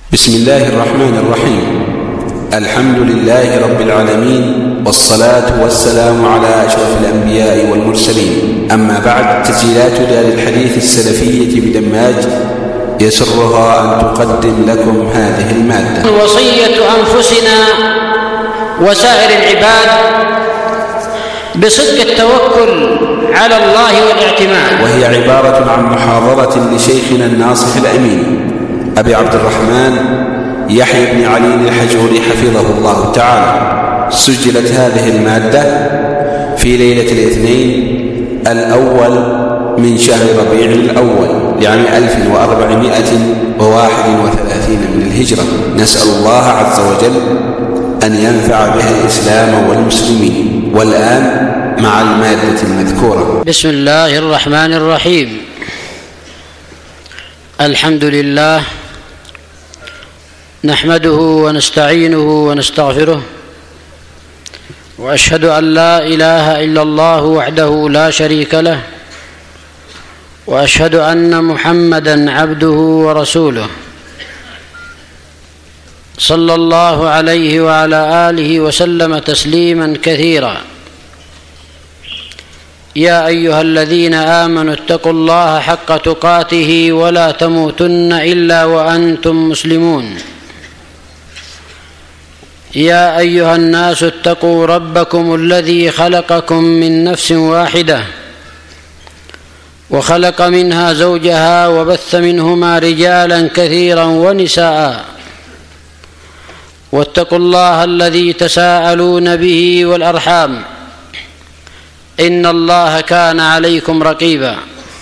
بسم الله الرحمن الرحيم. الحمد لله رب العالمين، والصلاة والسلام على أشرف الأنبياء والمرسلين. أما بعد، تسجيلات دار الحديث السلفية بدماج يسرها أن تقدم لكم هذه المادة. وصية أنفسنا وسائر العباد بصدق التوكل على الله والاعتماد، وهي عبارة عن محاضرة لشيخنا الناصح الأمين أبي عبد الرحمن يحيى بن علي الحجوري حفظه الله تعالى. سجلت هذه المادة في ليلة الاثنين الأول من شهر ربيع الأول لعام 1431 من الهجرة. نسأل الله عز وجل أن ينفع بها الإسلام والمسلمين. والآن مع المادة المذكورة. بسم الله الرحمن الرحيم. الحمد لله نحمده ونستعينه ونستغفره، وأشهد أن لا إله إلا الله وحده لا شريك له، وأشهد أن محمدًا عبده ورسوله، صلى الله عليه وعلى آله وسلم تسليمًا كثيرا. يا أيها الذين آمنوا اتقوا الله حق تقاته ولا تموتن إلا وأنتم مسلمون. يا أيها الناس اتقوا ربكم الذي خلقكم من نفس واحدة، وخلق منها زوجها، وبث منهما رجالا كثيرا ونساء. واتقوا الله الذي تساءلون به والأرحام، إن الله كان عليكم رقيبا.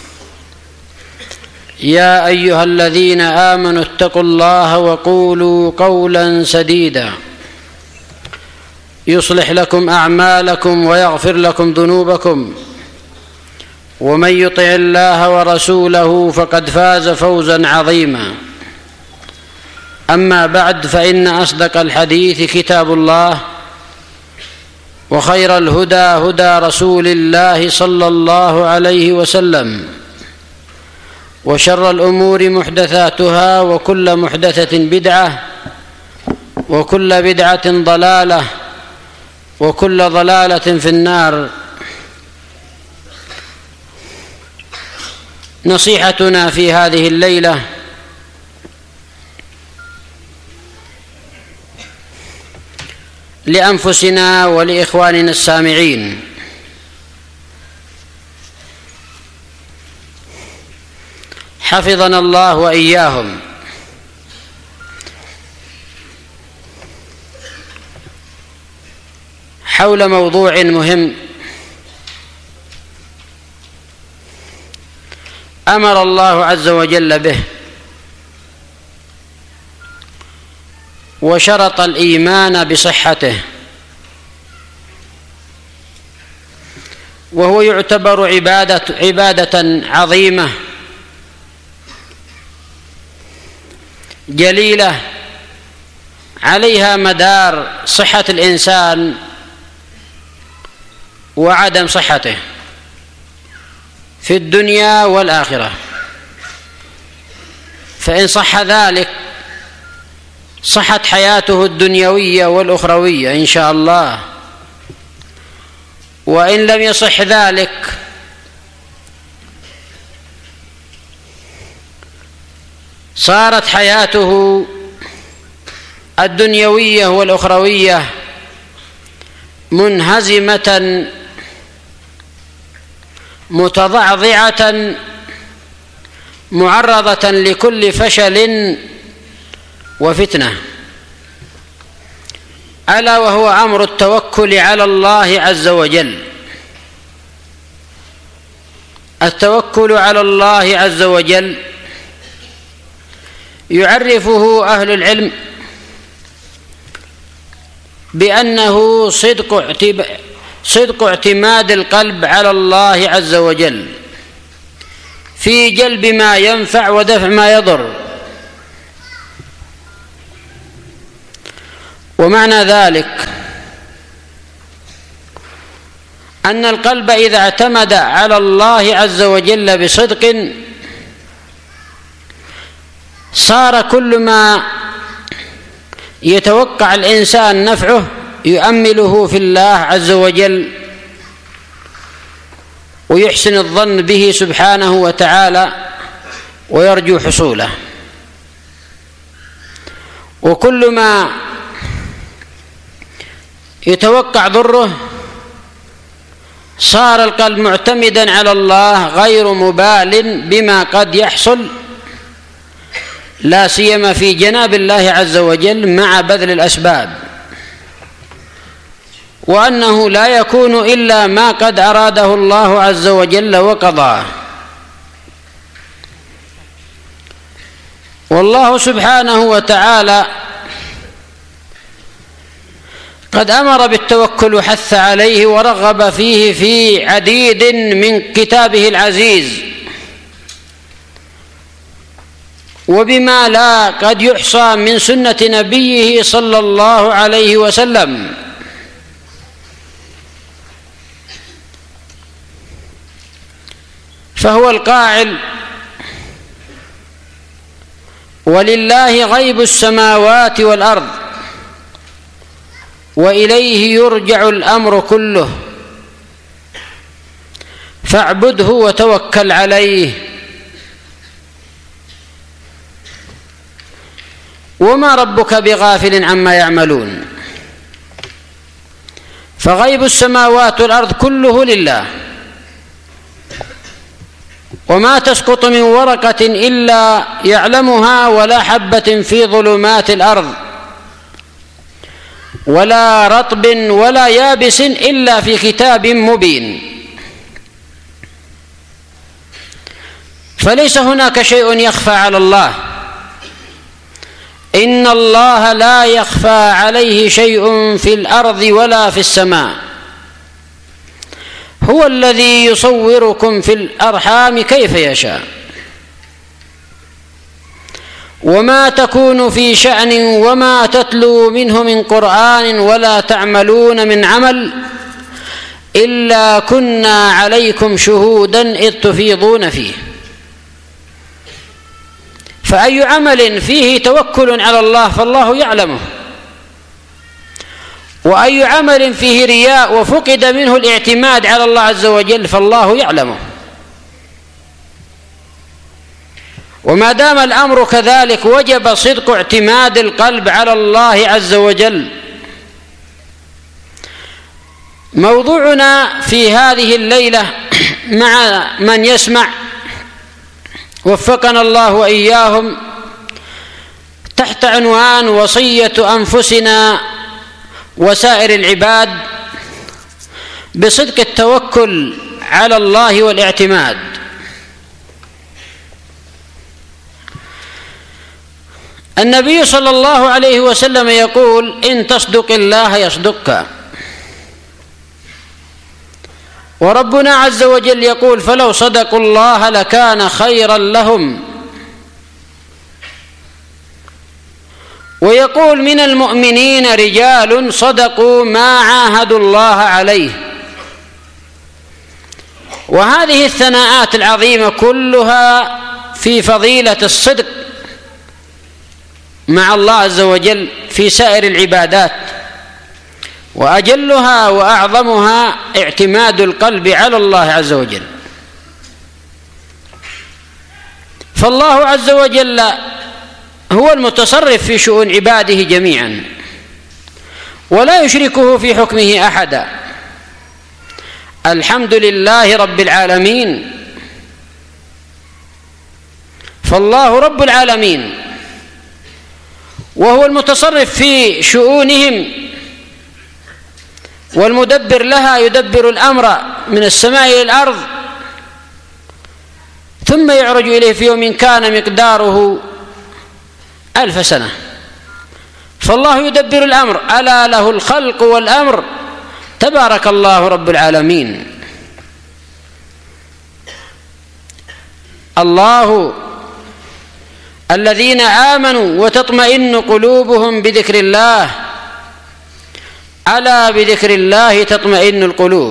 يا أيها الذين آمنوا اتقوا الله وقولوا قولا سديدا يصلح لكم أعمالكم ويغفر لكم ذنوبكم، ومن يطع الله ورسوله فقد فاز فوزا عظيما. أما بعد، فإن أصدق الحديث كتاب الله، وخير الهدى هدى رسول الله صلى الله عليه وسلم، وشر الأمور محدثاتها، وكل محدثة بدعة، وكل بدعة ضلالة، وكل ضلالة في النار. نصيحتنا في هذه الليلة لأنفسنا ولإخواننا السامعين. حفظنا الله وإياهم. حول موضوع مهم أمر الله عز وجل به، وشرط الإيمان بصحته، وهو يعتبر عبادة عظيمة جليلة عليها مدار صحة الإنسان وعدم صحته في الدنيا والآخرة. فإن صح ذلك صحت حياته الدنيوية والأخروية إن شاء الله، وإن لم يصح ذلك صارت حياته الدنيوية والأخروية منهزمة متضعضعة، معرضة لكل فشل وفتنة، ألا وهو أمر التوكل على الله عز وجل. التوكل على الله عز وجل يعرفه أهل العلم بأنه صدق اعتماد القلب على الله عز وجل في جلب ما ينفع ودفع ما يضر. ومعنى ذلك أن القلب إذا اعتمد على الله عز وجل بصدق صار كل ما يتوقع الإنسان نفعه يؤمله في الله عز وجل ويحسن الظن به سبحانه وتعالى ويرجو حصوله. وكل ما يتوقع ضره صار القلب معتمدا على الله غير مبال بما قد يحصل، لا سيما في جناب الله عز وجل مع بذل الأسباب، وأنه لا يكون إلا ما قد أراده الله عز وجل وقضاه. والله سبحانه وتعالى قد أمر بالتوكل وحث عليه ورغب فيه في عديد من كتابه العزيز، وبما لا قد يحصى من سنة نبيه صلى الله عليه وسلم. فهو القائل: ولله غيب السماوات والأرض وإليه يرجع الأمر كله فاعبده وتوكل عليه وما ربك بغافل عما يعملون. فغيب السماوات والأرض كله لله، وما تسقط من ورقة إلا يعلمها ولا حبة في ظلمات الأرض ولا رطب ولا يابس إلا في كتاب مبين. فليس هناك شيء يخفى على الله، إن الله لا يخفى عليه شيء في الأرض ولا في السماء، هو الذي يصوركم في الأرحام كيف يشاء. وما تكون في شأن وما تتلو منه من قرآن ولا تعملون من عمل إلا كنا عليكم شهودا إذ تفيضون فيه. فأي عمل فيه توكل على الله فالله يعلمه، وأي عمل فيه رياء وفقد منه الاعتماد على الله عز وجل فالله يعلمه. وما دام الأمر كذلك وجب صدق اعتماد القلب على الله عز وجل. موضوعنا في هذه الليلة مع من يسمع وفقنا الله وإياهم تحت عنوان وصية أنفسنا وسائر العباد بصدق التوكل على الله والاعتماد. النبي صلى الله عليه وسلم يقول: إن تصدق الله يصدقك. وربنا عز وجل يقول: فلو صدقوا الله لكان خيرا لهم. ويقول: من المؤمنين رجال صدقوا ما عاهدوا الله عليه. وهذه الثناءات العظيمة كلها في فضيلة الصدق مع الله عز وجل في سائر العبادات، وأجلها وأعظمها اعتماد القلب على الله عز وجل. فالله عز وجل هو المتصرف في شؤون عباده جميعا، ولا يشركه في حكمه أحدا. الحمد لله رب العالمين. فالله رب العالمين، وهو المتصرف في شؤونهم والمدبر لها، يدبر الأمر من السماء إلى الأرض ثم يعرج إليه في يوم كان مقداره 1000 سنة. فالله يدبر الأمر، ألا له الخلق والأمر، تبارك الله رب العالمين. الله الذين آمنوا وتطمئن قلوبهم بذكر الله، ألا بذكر الله تطمئن القلوب.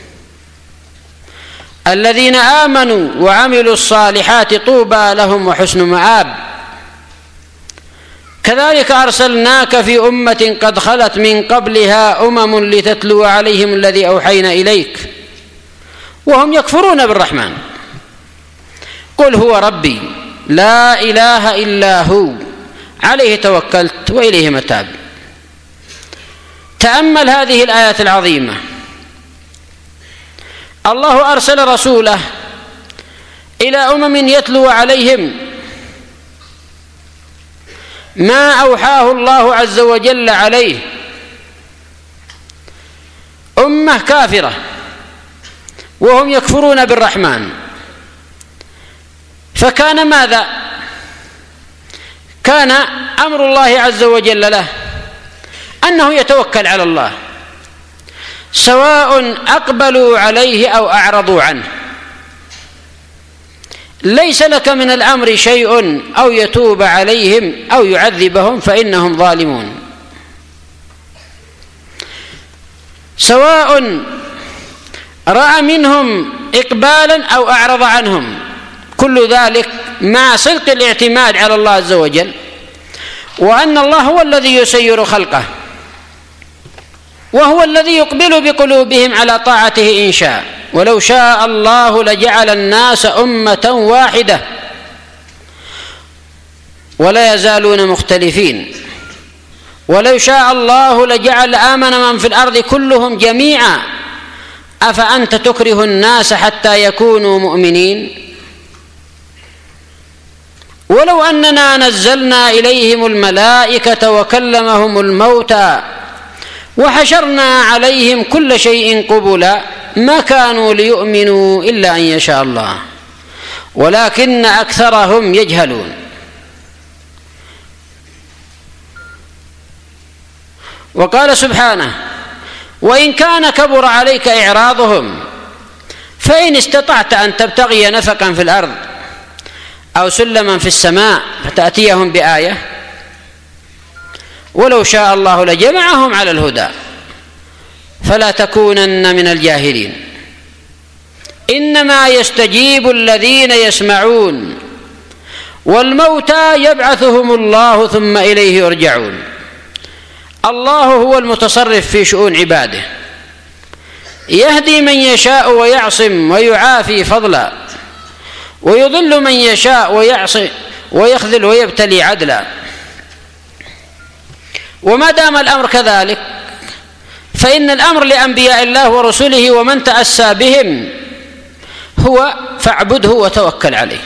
الذين آمنوا وعملوا الصالحات طوبى لهم وحسن مآب. كذلك أرسلناك في أمة قد خلت من قبلها لتتلو عليهم الذي أوحينا إليك وهم يكفرون بالرحمن. قل هو ربي لا إله إلا هو عليه توكلت وإليه متاب. تأمل هذه الآيات العظيمة. الله أرسل رسوله إلى يتلو عليهم ما أوحاه الله عز وجل عليه. أمة كافرة وهم يكفرون بالرحمن، فكان ماذا؟ كان أمر الله عز وجل له أنه يتوكل على الله سواء أقبلوا عليه أو أعرضوا عنه. ليس لك من الأمر شيء أو يتوب عليهم أو يعذبهم فإنهم ظالمون. سواء رأى منهم إقبالا أو أعرض عنهم، كل ذلك مع صدق الاعتماد على الله عز وجل، وأن الله هو الذي يسير خلقه وهو الذي يقبل بقلوبهم على طاعته إن شاء. ولو شاء الله لجعل الناس أمة واحدة ولا يزالون مختلفين. ولو شاء الله لجعل آمن من في الأرض كلهم جميعا أفأنت تكره الناس حتى يكونوا مؤمنين. ولو أننا نزلنا إليهم الملائكة وكلمهم الموتى وحشرنا عليهم كل شيء قبلا ما كانوا ليؤمنوا إلا أن يشاء الله ولكن أكثرهم يجهلون. وقال سبحانه: وإن كان كبر عليك إعراضهم فإن استطعت أن تبتغي نفقا في الأرض أو سلما في السماء فتأتيهم بآية ولو شاء الله لجمعهم على الهدى فلا تكونن من الجاهلين. إنما يستجيب الذين يسمعون والموتى يبعثهم الله ثم إليه يرجعون. الله هو المتصرف في شؤون عباده، يهدي من يشاء ويعصم ويعافي فضلا، ويضل من يشاء ويعصي ويخذل ويبتلي عدلا. وما دام الأمر كذلك فإن الأمر لأنبياء الله ورسله ومن تأسى بهم هو فاعبده وتوكل عليه.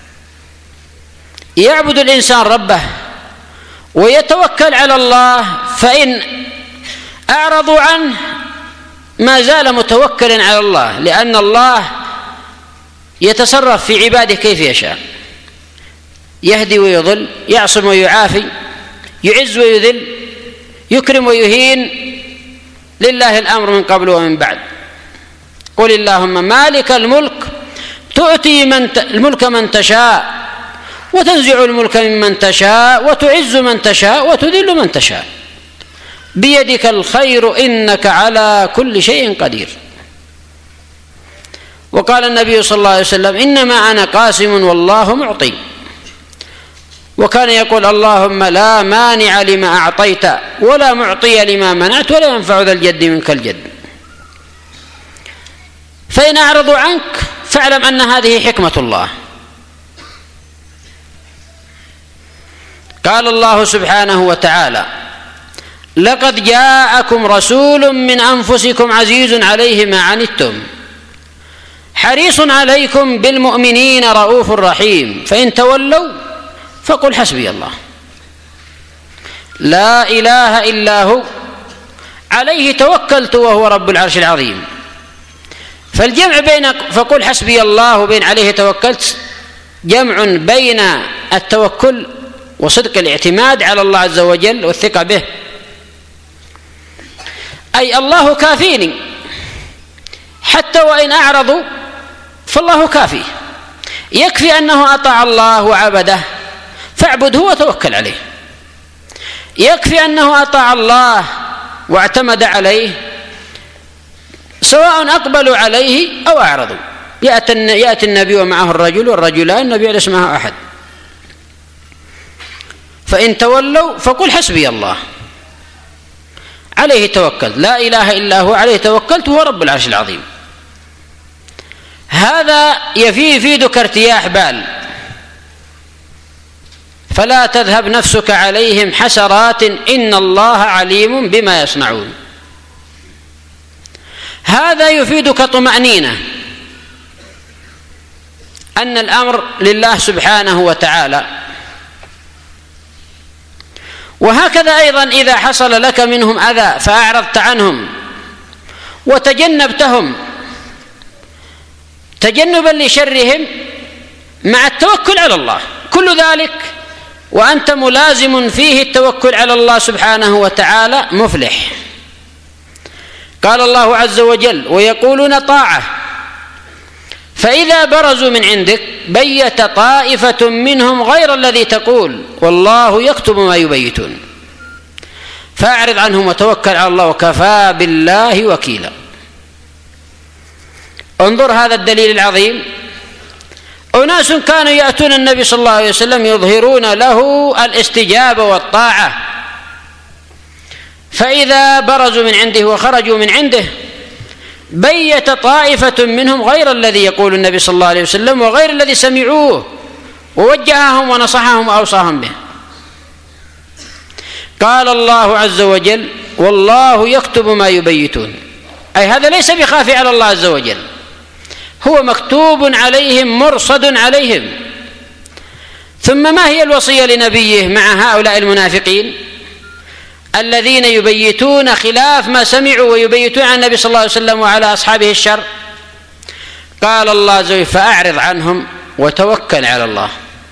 يعبد الإنسان ربه ويتوكل على الله، فإن أعرضوا عنه ما زال متوكلا على الله، لأن الله يتصرف في عباده كيف يشاء، يهدي ويضل، يعصم ويعافي، يعز ويذل، يكرم ويهين، لله الأمر من قبل ومن بعد. قل اللهم مالك الملك تؤتي الملك من تشاء وتنزع الملك ممن تشاء وتعز من تشاء وتذل من تشاء بيدك الخير إنك على كل شيء قدير. وقال النبي صلى الله عليه وسلم: إنما أنا قاسم والله معطي. وكان يقول: اللهم لا مانع لما أعطيت ولا معطي لما منعت ولا ينفع ذا الجد منك الجد. فإن أعرضوا عنك فاعلم أن هذه حكمة الله. قال الله سبحانه وتعالى: لقد جاءكم رسول من أنفسكم عزيز عليه ما عنتم حريص عليكم بالمؤمنين رؤوف رحيم فإن تولوا فقل حسبي الله لا إله إلا هو عليه توكلت وهو رب العرش العظيم. فالجمع بين فقل حسبي الله وبين عليه توكلت جمع بين التوكل وصدق الاعتماد على الله عز وجل والثقة به، أي الله كافيني حتى وإن أعرضوا فالله كافي، يكفي أنه أطاع الله وعبده فاعبده وتوكل عليه، يكفي أنه أطاع الله واعتمد عليه سواء أقبلوا عليه أو أعرضوا. يأتي النبي ومعه الرجل والرجلان، النبي ليس معه أحد، فإن تولوا فقل حسبي الله عليه توكلت لا إله إلا هو عليه توكلت وهو رب العرش العظيم. هذا يفيدك ارتياح بال، فلا تذهب نفسك عليهم حسرات إن الله عليم بما يصنعون. هذا يفيدك طمأنينة أن الأمر لله سبحانه وتعالى. وهكذا أيضا إذا حصل لك منهم أذى فأعرضت عنهم وتجنبتهم تجنبا لشرهم مع التوكل على الله، كل ذلك وأنت ملازم فيه التوكل على الله سبحانه وتعالى مفلح. قال الله عز وجل: ويقولون طاعة فإذا برزوا من عندك بيت طائفة منهم غير الذي تقول والله يكتب ما يبيتون فأعرض عنهم وتوكل على الله وكفى بالله وكيلا. انظر هذا الدليل العظيم. أناس كانوا يأتون النبي صلى الله عليه وسلم يظهرون له الاستجابة والطاعة، فإذا برزوا من عنده وخرجوا من عنده بيت طائفة منهم غير الذي يقول النبي صلى الله عليه وسلم وغير الذي سمعوه ووجههم ونصحهم وأوصاهم به. قال الله عز وجل: والله يكتب ما يبيتون، أي هذا ليس بخافي على الله عز وجل، هو مكتوب عليهم مرصد عليهم. ثم ما هي الوصية لنبيه مع هؤلاء المنافقين الذين يبيتون خلاف ما سمعوا ويبيتون عن النبي صلى الله عليه وسلم وعلى أصحابه الشر؟ قال الله عز وجل: فأعرض عنهم وتوكل على الله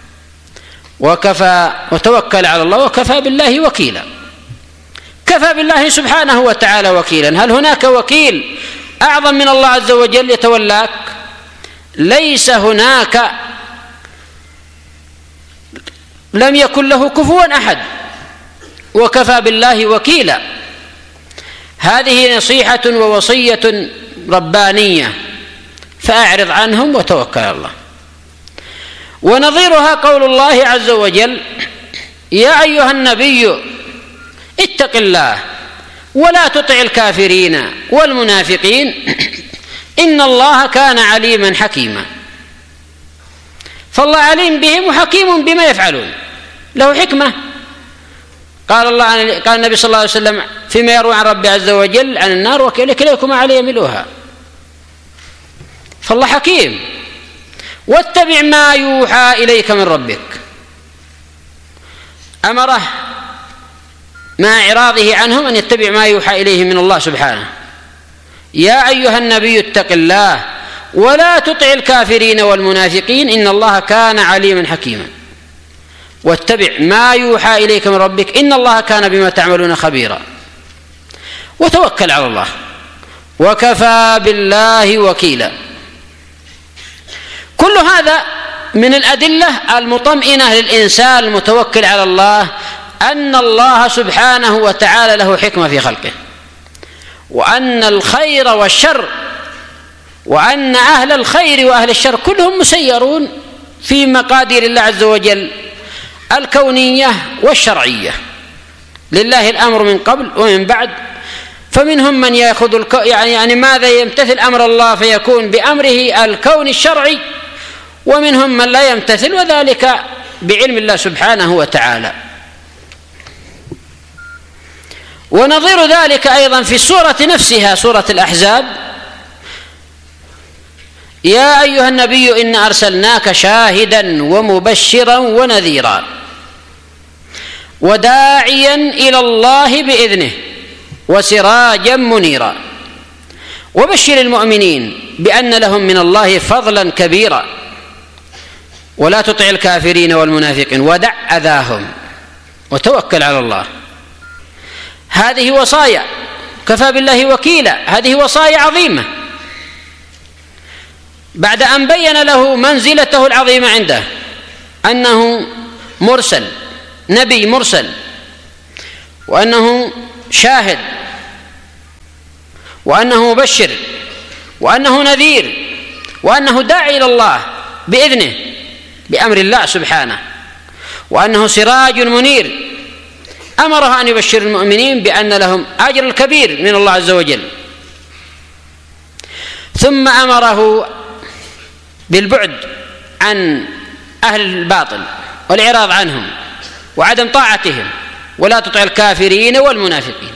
وتوكل على الله وكفى بالله وكيلا. كفى بالله سبحانه وتعالى وكيلا. هل هناك وكيل أعظم من الله عز وجل يتولاك؟ ليس هناك، لم يكن له كفوا أحد، وكفى بالله وكيلا. هذه نصيحة ووصية ربانية، فأعرض عنهم وتوكل على الله. ونظيرها قول الله عز وجل: يا أيها النبي اتق الله ولا تطع الكافرين والمنافقين إن الله كان عليما حكيما. فالله عليم بهم وحكيم بما يفعلون، له حكمة. قال النبي صلى الله عليه وسلم فيما يروي عن ربه عز وجل عن النار: وكليكما علي ملؤها. فالله حكيم. واتبع ما يوحى إليك من ربك، أمره مع إعراضه عنهم أن يتبع ما يوحى إليه من الله سبحانه. يا أيها النبي اتق الله ولا تطع الكافرين والمنافقين إن الله كان عليما حكيما. واتبع ما يوحى إليك من ربك إن الله كان بما تعملون خبيرا. وتوكل على الله وكفى بالله وكيلا. كل هذا من الأدلة المطمئنة للإنسان المتوكل على الله أن الله سبحانه وتعالى له حكمة في خلقه، وأن الخير والشر، وأن أهل الخير وأهل الشر كلهم مسيرون في مقادير الله عز وجل الكونية والشرعية. لله الأمر من قبل ومن بعد، فمنهم من يأخذ يعني ماذا يمتثل أمر الله فيكون بأمره الكون الشرعي، ومنهم من لا يمتثل، وذلك بعلم الله سبحانه وتعالى. ونظير ذلك أيضا في السورة نفسها، سورة الأحزاب: يا أيها النبي إنا أرسلناك شاهدا ومبشرا ونذيرا وداعيا إلى الله بإذنه وسراجا منيرا وبشر المؤمنين بأن لهم من الله فضلا كبيرا ولا تطع الكافرين والمنافقين ودع أذاهم وتوكل على الله. هذه وصايا، كفى بالله وكيلا، هذه وصايا عظيمة. بعد أن بين له منزلته العظيمة عنده، أنه مرسل، نبي مرسل، وأنه شاهد، وأنه مبشر، وأنه نذير، وأنه داعي إلى الله بإذنه بأمر الله سبحانه، وأنه سراج منير، أمره أن يبشر المؤمنين بأن لهم أجر كبير من الله عز وجل، ثم أمره بالبعد عن أهل الباطل والإعراض عنهم وعدم طاعتهم، ولا تطع الكافرين والمنافقين.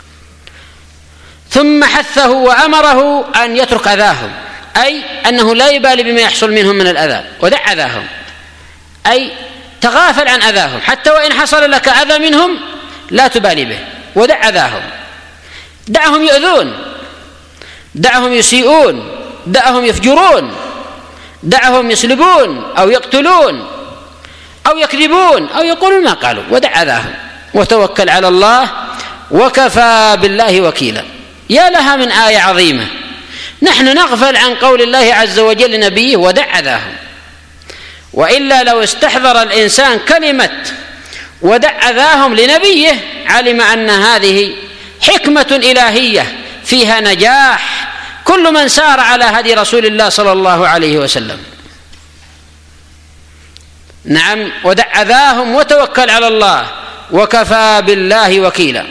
ثم حثه وأمره أن يترك أذاهم، أي أنه لا يبالي بما يحصل منهم من الأذى، ودع أذاهم، أي تغافل عن أذاهم، حتى وإن حصل لك أذى منهم لا تبالي به، ودع أذاهم، دعهم يؤذون، دعهم يسيئون، دعهم يفجرون، دعهم يسلبون أو يقتلون أو يكذبون أو يقولون ما قالوا، ودع أذاهم وتوكل على الله وكفى بالله وكيلا. يا لها من آية عظيمة، نحن نغفل عن قول الله عز وجل لنبيه ودع أذاهم، وإلا لو استحضر الإنسان كلمة ودع أذاهم لنبيه علم أن هذه حكمة إلهية فيها نجاح كل من سار على هدي رسول الله صلى الله عليه وسلم. نعم، ودع أذاهم وتوكل على الله وكفى بالله وكيلا.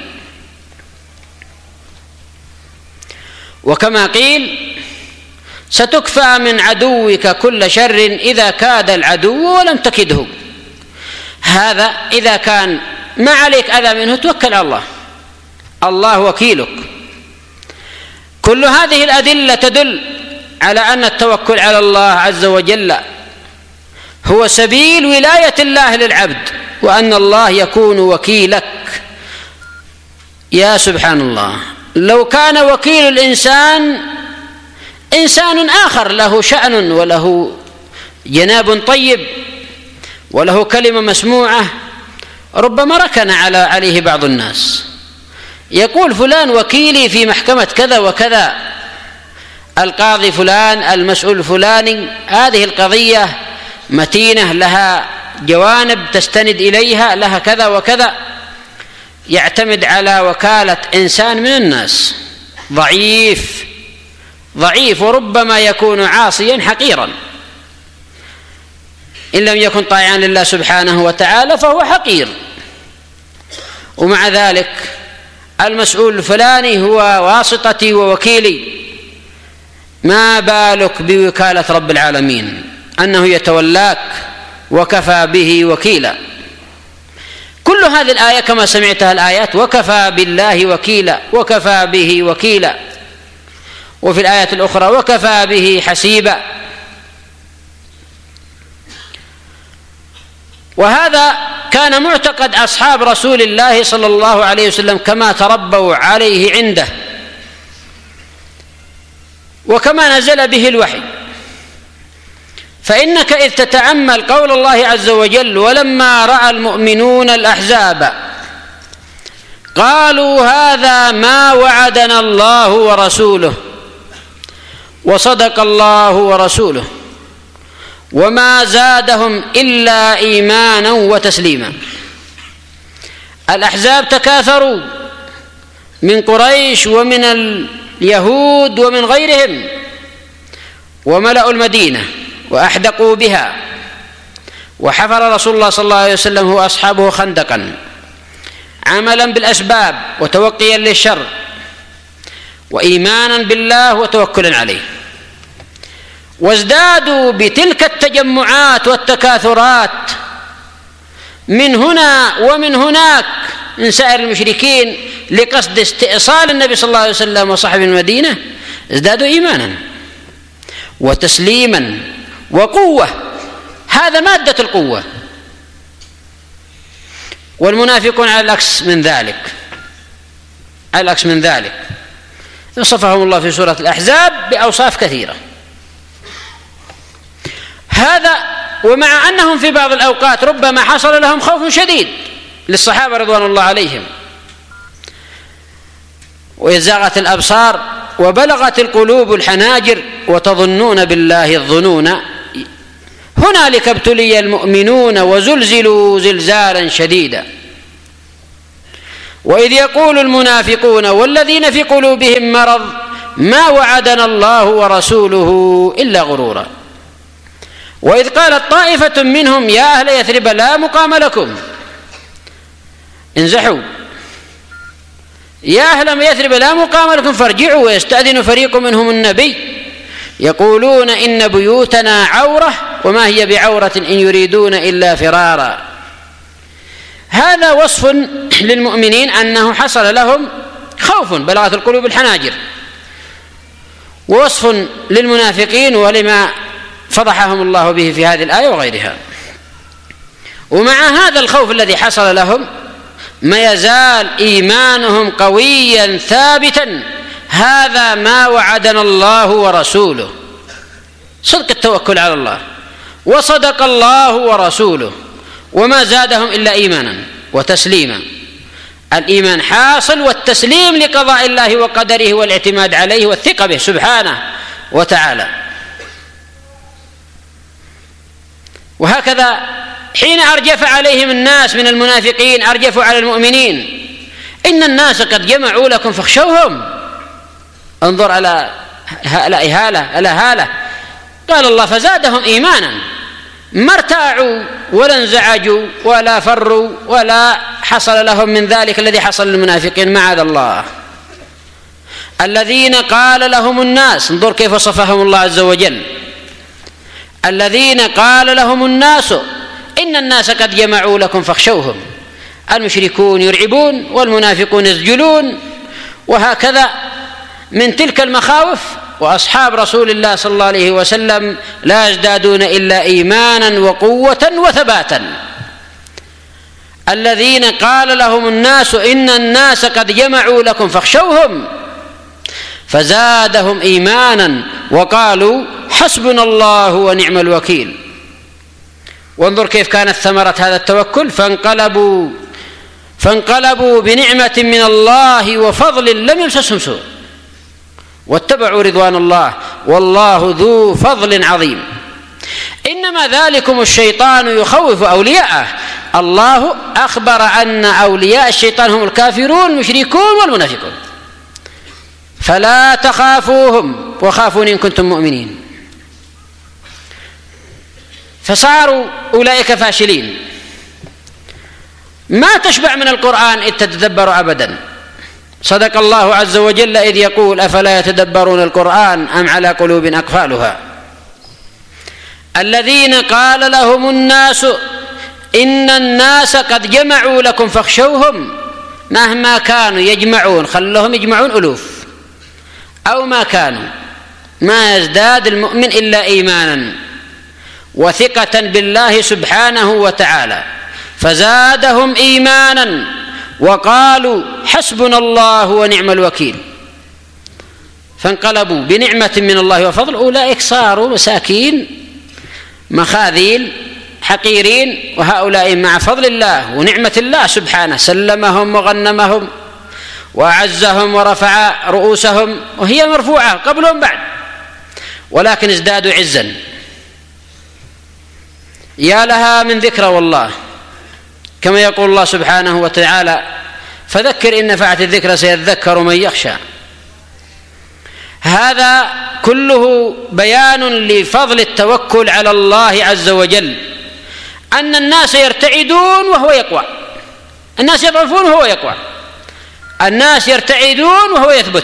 وكما قيل ستكفى من عدوك كل شر إذا كاد العدو ولم تكده. هذا إذا كان ما عليك أذى منه توكل على الله، الله وكيلك. كل هذه الأدلة تدل على أن التوكل على الله عز وجل هو سبيل ولاية الله للعبد، وأن الله يكون وكيلك. يا سبحان الله، لو كان وكيل الإنسان إنسان آخر له شأن وله جناب طيب وله كلمة مسموعة، ربما ركن عليه بعض الناس، يقول فلان وكيلي في محكمة كذا وكذا، القاضي فلان، المسؤول الفلاني، هذه القضية متينة لها جوانب تستند إليها، لها كذا وكذا، يعتمد على وكالة إنسان من الناس ضعيف وربما يكون عاصيا حقيرا، إن لم يكن طائعا لله سبحانه وتعالى فهو حقير. ومع ذلك المسؤول الفلاني هو واسطتي ووكيلي، ما بالك بوكالة رب العالمين أنه يتولاك وكفى به وكيلا. كل هذه الآية كما سمعتها الآيات وكفى بالله وكيلا، وكفى به وكيلا، وفي الآية الأخرى وكفى به حسيبا. وهذا كان معتقد أصحاب رسول الله صلى الله عليه وسلم كما تربوا عليه عنده وكما نزل به الوحي. فإنك إذ تتأمل قول الله عز وجل ولما رأى المؤمنون الأحزاب قالوا هذا ما وعدنا الله ورسوله وصدق الله ورسوله وما زادهم إلا إيمانا وتسليما. الأحزاب تكاثروا من قريش ومن اليهود ومن غيرهم، وملأوا المدينة وأحدقوا بها، وحفر رسول الله صلى الله عليه وسلم هو أصحابه خندقا عملا بالأسباب وتوقيا للشر وإيمانا بالله وتوكلا عليه، وازدادوا بتلك التجمعات والتكاثرات من هنا ومن هناك من سائر المشركين لقصد استئصال النبي صلى الله عليه وسلم وصحبه المدينة، ازدادوا إيمانا وتسليما وقوة. هذا مادة القوة. والمنافقون على العكس من ذلك، وصفهم الله في سورة الأحزاب بأوصاف كثيرة. هذا ومع أنهم في بعض الأوقات ربما حصل لهم خوف شديد للصحابة رضوان الله عليهم، وإذ زاغت الأبصار وبلغت القلوب الحناجر وتظنون بالله الظنون هنالك ابتلي المؤمنون وزلزلوا زلزالا شديدا. وإذ يقول المنافقون والذين في قلوبهم مرض ما وعدنا الله ورسوله إلا غرورا. وإذ قالت طائفة منهم يا أهل يثرب لا مقام لكم انزحوا يا أهل يثرب لا مقام لكم فارجعوا. ويستأذن فريق منهم النبي يقولون إن بيوتنا عورة وما هي بعورة إن يريدون إلا فرارا. هذا وصف للمؤمنين أنه حصل لهم خوف بلغت القلوب الحناجر، ووصف للمنافقين ولما فضحهم الله به في هذه الآية وغيرها. ومع هذا الخوف الذي حصل لهم ما يزال إيمانهم قويا ثابتا. هذا ما وعدنا الله ورسوله، صدق التوكل على الله، وصدق الله ورسوله، وما زادهم إلا إيمانا وتسليما. الإيمان حاصل، والتسليم لقضاء الله وقدره والاعتماد عليه والثقة به سبحانه وتعالى. وهكذا حين أرجف عليهم الناس من المنافقين أرجفوا على المؤمنين. إن الناس قد جمعوا لكم فاخشوهم. انظر على هالة قال الله فزادهم إيمانا، ما ارتاعوا ولا انزعجوا ولا فروا ولا حصل لهم من ذلك الذي حصل للمنافقين معاذ الله. الذين قال لهم الناس، انظر كيف وصفهم الله عز وجل، الذين قال لهم الناس إن الناس قد جمعوا لكم فاخشوهم. المشركون يرعبون والمنافقون يسجلون، وهكذا من تلك المخاوف. وأصحاب رسول الله صلى الله عليه وسلم لا يزدادون إلا إيمانا وقوة وثباتا. الذين قال لهم الناس إن الناس قد جمعوا لكم فاخشوهم فزادهم إيمانا وقالوا حسبنا الله ونعم الوكيل. وانظر كيف كانت ثمرة هذا التوكل، فانقلبوا بنعمة من الله وفضل لم يمسسهم سوء واتبعوا رضوان الله والله ذو فضل عظيم. إنما ذلكم الشيطان يخوف أولياءه. الله أخبر أن أولياء الشيطان هم الكافرون المشركون والمنافقون، فلا تخافوهم وخافون إن كنتم مؤمنين. فصاروا أولئك فاشلين. ما تشبع من القرآن إذ تتدبر أبدا. صدق الله عز وجل إذ يقول أفلا يتدبرون القرآن أم على قلوب أقفالها. الذين قال لهم الناس إن الناس قد جمعوا لكم فاخشوهم. مهما كانوا يجمعون، خلهم يجمعون ألوف أو ما كانوا، ما يزداد المؤمن إلا إيمانا وثقة بالله سبحانه وتعالى. فزادهم إيمانا وقالوا حسبنا الله ونعم الوكيل. فانقلبوا بنعمة من الله وفضل. أولئك صاروا مساكين مخاذيل حقيرين، وهؤلاء مع فضل الله ونعمة الله سبحانه سلمهم وغنمهم وأعزهم ورفع رؤوسهم، وهي مرفوعة قبلهم بعد، ولكن ازدادوا عزا. يا لها من ذكرى والله، كما يقول الله سبحانه وتعالى فذكر إن نفعت الذكرى سيذكر من يخشى. هذا كله بيان لفضل التوكل على الله عز وجل، أن الناس يرتعدون وهو يقوى، الناس يضعفون وهو يقوى، الناس يرتعدون وهو يثبت،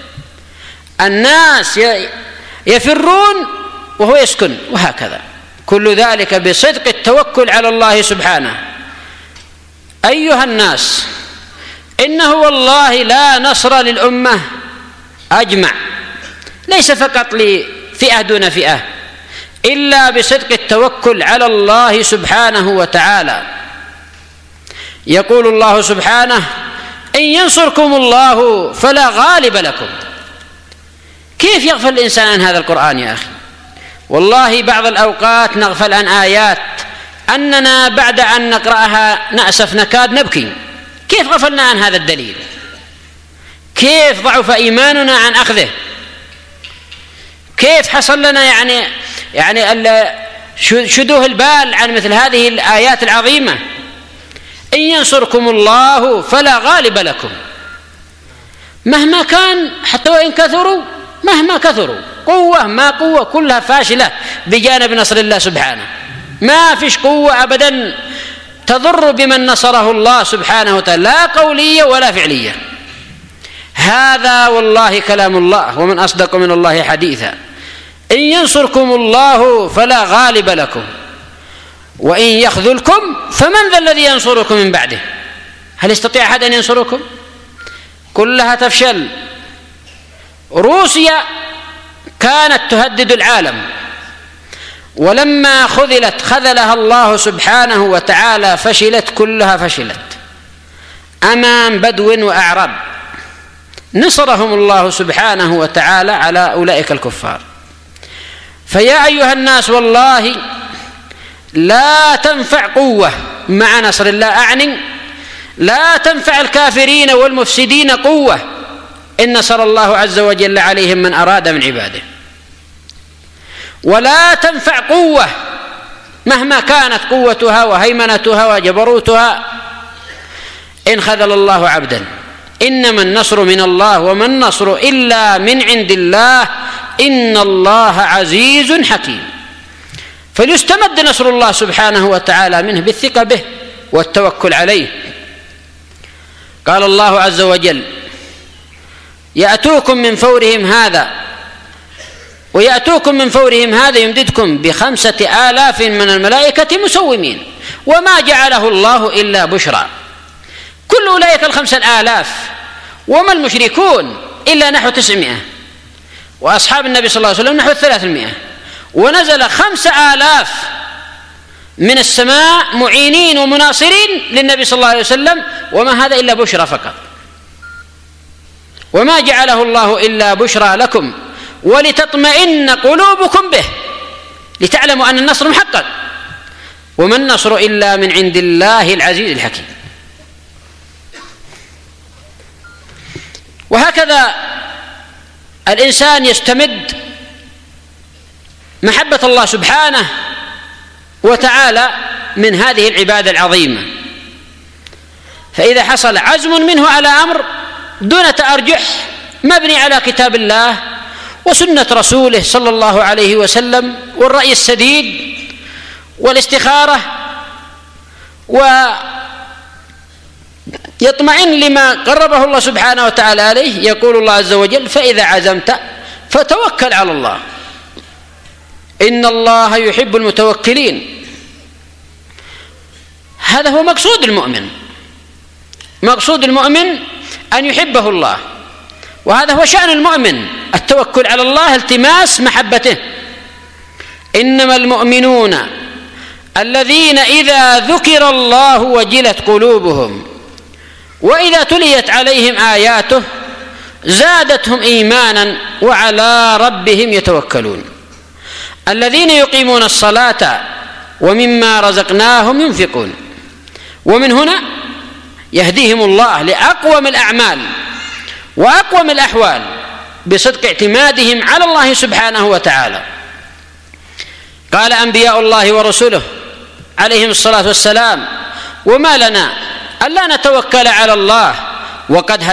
الناس يفرون وهو يسكن، وهكذا كل ذلك بصدق التوكل على الله سبحانه. أيها الناس، إنه والله لا نصر للأمة أجمع، ليس فقط لفئة دون فئة، إلا بصدق التوكل على الله سبحانه وتعالى. يقول الله سبحانه إن ينصركم الله فلا غالب لكم. كيف يغفل الإنسان عن هذا القرآن يا أخي؟ والله بعض الأوقات نغفل عن آيات أننا بعد أن نقرأها نأسف نكاد نبكي. كيف غفلنا عن هذا الدليل؟ كيف ضعف إيماننا عن أخذه؟ كيف حصل لنا يعني شدوه البال عن مثل هذه الآيات العظيمة؟ إن ينصركم الله فلا غالب لكم. مهما كان، حتى وإن كثروا، مهما كثروا قوة ما قوة كلها فاشلة بجانب نصر الله سبحانه. ما فيش قوة أبدا تضر بمن نصره الله سبحانه وتعالى، لا قولية ولا فعلية. هذا والله كلام الله، ومن أصدق من الله حديثا. إن ينصركم الله فلا غالب لكم وإن يخذلكم فمن ذا الذي ينصركم من بعده؟ هل يستطيع أحد أن ينصركم؟ كلها تفشل. روسيا كانت تهدد العالم، ولما خذلها الله سبحانه وتعالى فشلت، كلها فشلت أمام بدو وأعراب. نصرهم الله سبحانه وتعالى على أولئك الكفار. فيا أيها الناس والله لا تنفع قوة مع نصر الله، أعني لا تنفع الكافرين والمفسدين قوة إن نصر الله عز وجل عليهم من أراد من عباده. ولا تنفع قوة مهما كانت قوتها وهيمنتها وجبروتها إن خذل الله عبدا. إنما النصر من الله وما النصر إلا من عند الله إن الله عزيز حكيم. فليستمد نصر الله سبحانه وتعالى منه بالثقة به والتوكل عليه. قال الله عز وجل: يأتوكم من فورهم هذا ويأتوكم من فورهم هذا يمددكم ب5,000 من الملائكة مسومين وما جعله الله إلا بشرى. كل أولئك 5,000 وما المشركون إلا نحو 900، وأصحاب النبي صلى الله عليه وسلم نحو 300، ونزل 5,000 من السماء معينين ومناصرين للنبي صلى الله عليه وسلم، وما هذا إلا بشرى فقط. وما جعله الله إلا بشرى لكم ولتطمئن قلوبكم به لتعلموا أن النصر محقق. وما النصر إلا من عند الله العزيز الحكيم. وهكذا الإنسان يستمد محبة الله سبحانه وتعالى من هذه العبادة العظيمة. فإذا حصل عزم منه على أمر دون تأرجح مبني على كتاب الله وسنة رسوله صلى الله عليه وسلم والرأي السديد والاستخارة، ويطمئن لما قربه الله سبحانه وتعالى عليه، يقول الله عز وجل: فإذا عزمت فتوكل على الله إن الله يحب المتوكلين. هذا هو مقصود المؤمن. مقصود المؤمن أن يحبه الله، وهذا هو شأن المؤمن، التوكل على الله، التماس محبته. إنما المؤمنون الذين إذا ذكر الله وجلت قلوبهم وإذا تليت عليهم آياته زادتهم إيمانا وعلى ربهم يتوكلون الذين يقيمون الصلاة ومما رزقناهم ينفقون. ومن هنا يهديهم الله لأقوم الأعمال وأقوم الأحوال بصدق اعتمادهم على الله سبحانه وتعالى. قال أنبياء الله ورسله عليهم الصلاة والسلام: وما لنا ألا نتوكل على الله وقد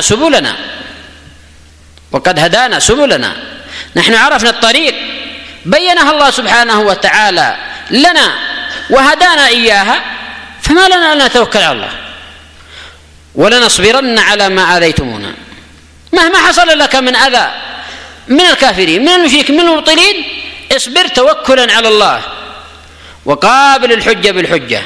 هدانا سبلنا. نحن عرفنا الطريق بينها الله سبحانه وتعالى لنا وهدانا إياها، فما لنا أن نتوكل على الله. ولنصبرن على ما آذيتمونا، مهما حصل لك من أذى من الكافرين من المشركين من المبطلين، اصبر توكلا على الله وقابل الحجة بالحجة،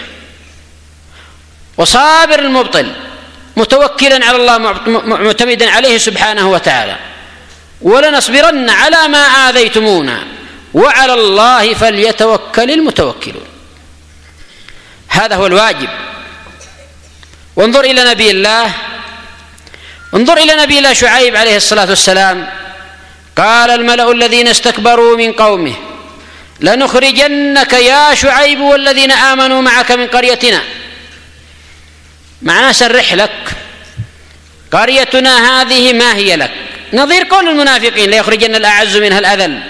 وصابر المبطل متوكلا على الله معتمدا عليه سبحانه وتعالى. ولنصبرن على ما آذيتمونا وعلى الله فليتوكل المتوكلون. هذا هو الواجب. وانظر إلى نبي الله شعيب عليه الصلاة والسلام: قال الملأ الذين استكبروا من قومه لنخرجنك يا شعيب والذين آمنوا معك من قريتنا. معناه سرح لك، قريتنا هذه ما هي لك. نظير قول المنافقين: ليخرجن الأعز منها الأذل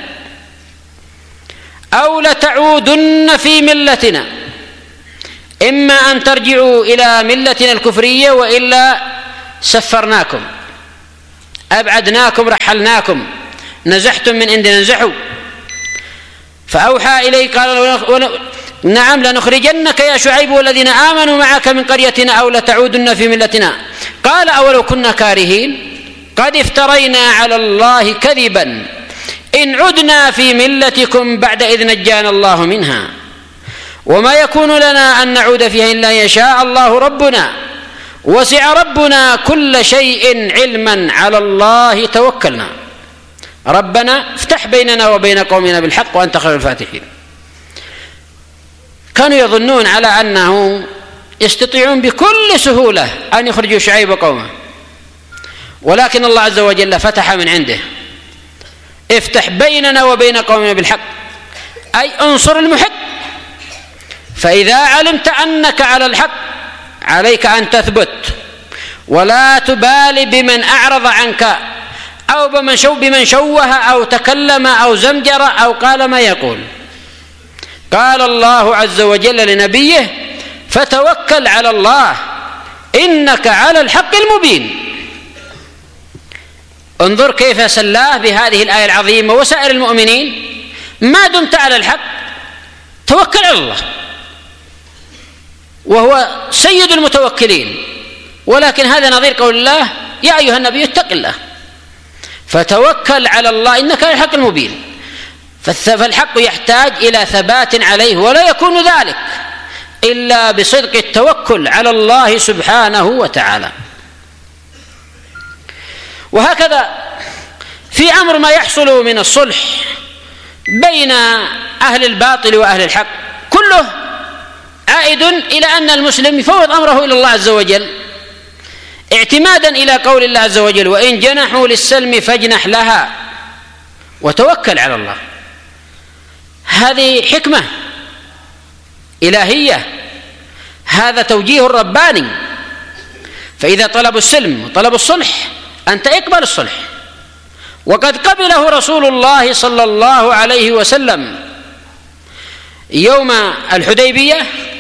أو لتعودن في ملتنا إما أن ترجعوا إلى ملتنا الكفرية وإلا سفرناكم، أبعدناكم، رحلناكم نزحتم من عندنا نزحوا. فأوحى إليه قال نعم لنخرجنك يا شعيب والذين آمنوا معك من قريتنا أو لتعودن في ملتنا. قال أولو كنا كارهين قد افترينا على الله كذبا إن عدنا في ملتكم بعد إذ نجانا الله منها وما يكون لنا أن نعود فيها إلا يشاء الله ربنا وسع ربنا كل شيء علما على الله توكلنا ربنا افتح بيننا وبين قومنا بالحق وأنت خير الفاتحين. كانوا يظنون على أنه يستطيعون بكل سهولة أن يخرجوا شعيب وقومه، ولكن الله عز وجل فتح من عنده افتح بيننا وبين قومنا بالحق، أي انصر المحق. فإذا علمت أنك على الحق عليك أن تثبت ولا تبالي بمن أعرض عنك أو بمن شوه أو تكلم أو زمجر أو قال ما يقول. قال الله عز وجل لنبيه فتوكل على الله إنك على الحق المبين. انظر كيف سلاه بهذه الآية العظيمة وسائر المؤمنين: ما دمت على الحق توكل على الله، وهو سيد المتوكلين. ولكن هذا نظير قول الله: يا أيها النبي اتق الله فتوكل على الله إنك على الحق المبين. فالحق يحتاج إلى ثبات عليه، ولا يكون ذلك إلا بصدق التوكل على الله سبحانه وتعالى. وهكذا في أمر ما يحصل من الصلح بين أهل الباطل وأهل الحق كله عائد إلى أن المسلم يفوض أمره إلى الله عز وجل، اعتمادا إلى قول الله عز وجل: وإن جنحوا للسلم فاجنح لها وتوكل على الله. هذه حكمة إلهية، هذا توجيه رباني. فإذا طلبوا السلم وطلبوا الصلح أنت اقبل الصلح، وقد قبله رسول الله صلى الله عليه وسلم يوم الحديبية.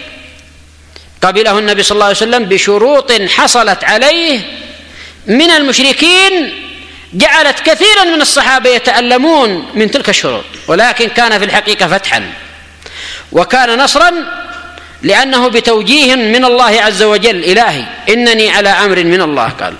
قبله النبي صلى الله عليه وسلم بشروط حصلت عليه من المشركين جعلت كثيرا من الصحابة يتألمون من تلك الشروط، ولكن كان في الحقيقة فتحا وكان نصرا، لأنه بتوجيه من الله عز وجل إلهي: إنني على أمر من الله. قال: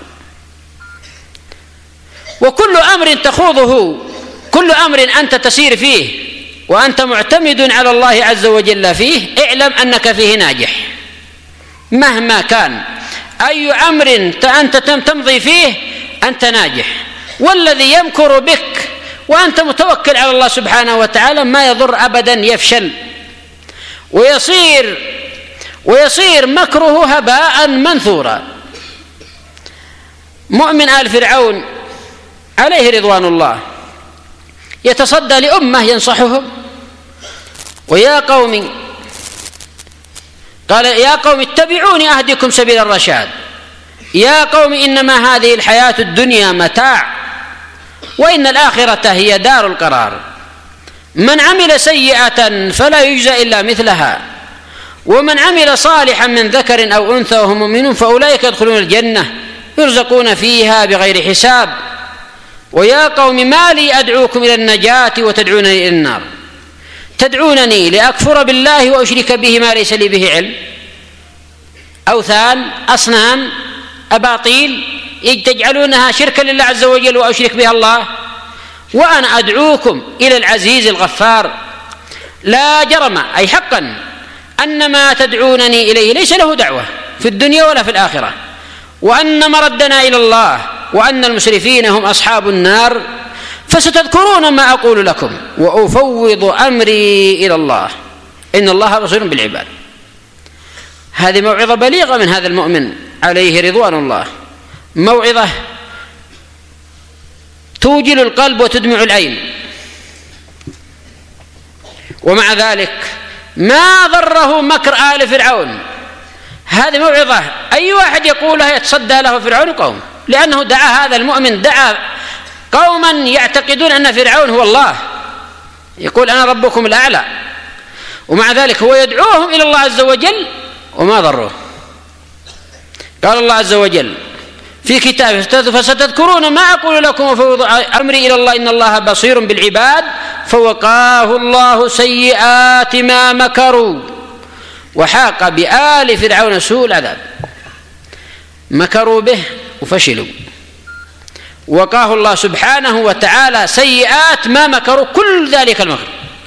وكل أمر تخوضه، كل أمر أنت تسير فيه وأنت معتمد على الله عز وجل فيه، اعلم أنك فيه ناجح مهما كان. أي أمر أنت تمضي فيه أنت ناجح، والذي يمكر بك وأنت متوكل على الله سبحانه وتعالى ما يضر أبدا، يفشل ويصير مكره هباء منثورا. مؤمن آل فرعون عليه رضوان الله يتصدى لأمة ينصحهم: ويا قوم، قال: يا قوم اتبعوني أهدكم سبيل الرشاد. يا قوم إنما هذه الحياة الدنيا متاع وإن الآخرة هي دار القرار. من عمل سيئة فلا يجزى إلا مثلها، ومن عمل صالحا من ذكر أو أنثى وهم مؤمنون فأولئك يدخلون الجنة يرزقون فيها بغير حساب. ويا قوم ما لي أدعوكم إلى النجاة وتدعونني إلى النار. تدعونني لأكفر بالله وأشرك به ما ليس لي به علم. أوثان، أصنام، أباطيل تجعلونها شركا لله عز وجل وأشرك بها الله، وأنا أدعوكم إلى العزيز الغفار. لا جرم، أي حقا، أن ما تدعونني إليه ليس له دعوة في الدنيا ولا في الآخرة، وأن مردنا إلى الله، وأن المسرفين هم أصحاب النار. فستذكرون ما أقول لكم وأفوض أمري إلى الله إن الله بصير بالعباد. هذه موعظة بليغة من هذا المؤمن عليه رضوان الله، موعظة توجل القلب وتدمع العين. ومع ذلك ما ضره مكر آل فرعون. هذه موعظة أي واحد يقولها يتصدى له فرعون قوم، لأنه دعا هذا المؤمن، دعا قوما يعتقدون أن فرعون هو الله، يقول أنا ربكم الأعلى، ومع ذلك هو يدعوهم إلى الله عز وجل وما ضروه. قال الله عز وجل في كتابه فستذكرون ما أقول لكم وفوض أمري إلى الله إن الله بصير بالعباد. فوقاه الله سيئات ما مكروا وحاق بآل فرعون سوء العذاب. مكروا به وفشلوا، وقاه الله سبحانه وتعالى سيئات ما مكروا كل ذلك المكر.